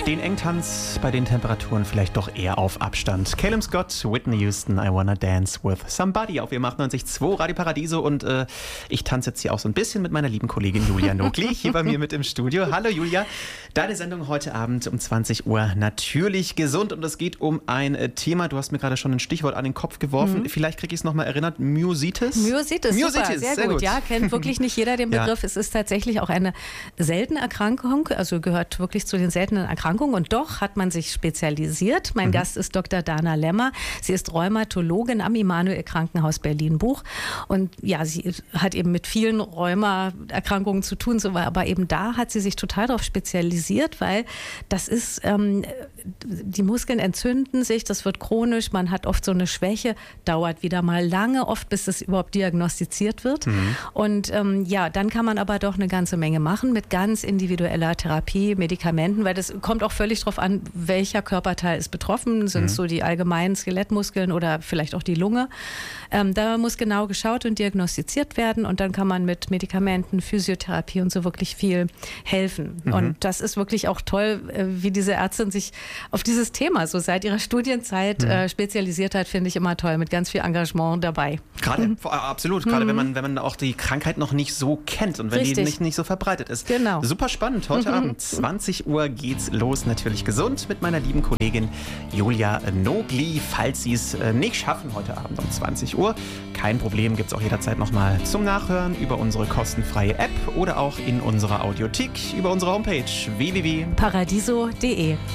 Den Engtanz bei den Temperaturen vielleicht doch eher auf Abstand. Calum Scott, Whitney Houston, I Wanna Dance with Somebody auf WM 98.2 Radio Paradiso und ich tanze jetzt hier auch so ein bisschen mit meiner lieben Kollegin Julia Nogli, hier bei mir mit im Studio. Hallo Julia, deine Sendung heute Abend um 20 Uhr natürlich gesund und es geht um ein Thema, du hast mir gerade schon ein Stichwort an den Kopf geworfen, vielleicht kriege ich es nochmal erinnert, Myositis? Myositis, super, sehr gut. Ja, kennt wirklich nicht jeder den Begriff. Ja. Es ist tatsächlich auch eine seltene Erkrankung, also gehört wirklich zu den seltenen Erkrankungen und doch hat man sich spezialisiert. Mein Gast ist Dr. Dana Lemmer. Sie ist Rheumatologin am Immanuel-Krankenhaus Berlin-Buch und ja, sie hat eben mit vielen Rheumaerkrankungen zu tun, aber eben da hat sie sich total darauf spezialisiert, weil das ist, die Muskeln entzünden sich, das wird chronisch, man hat oft so eine Schwäche, dauert wieder mal lange, oft bis es überhaupt diagnostiziert wird. Und ja, dann kann man aber doch eine ganze Menge machen mit ganz individueller Therapie, Medikamenten, weil das kommt auch völlig drauf an, welcher Körperteil ist betroffen, sind es so die allgemeinen Skelettmuskeln oder vielleicht auch die Lunge. Da muss genau geschaut und diagnostiziert werden und dann kann man mit Medikamenten, Physiotherapie und so wirklich viel helfen. Und das ist wirklich auch toll, wie diese Ärztin sich auf dieses Thema so seit ihrer Studienzeit spezialisiert hat, finde ich immer toll, mit ganz viel Engagement dabei. Gerade, absolut, gerade wenn man auch die Krankheit noch nicht so kennt und wenn Richtig. die nicht so verbreitet ist. Genau. Super spannend, heute Abend 20 Uhr geht's los, natürlich gesund mit meiner lieben Kollegin Julia Nogli. Falls Sie es nicht schaffen heute Abend um 20 Uhr, kein Problem, gibt es auch jederzeit nochmal zum Nachhören über unsere kostenfreie App oder auch in unserer Audiothek über unsere Homepage www.paradiso.de.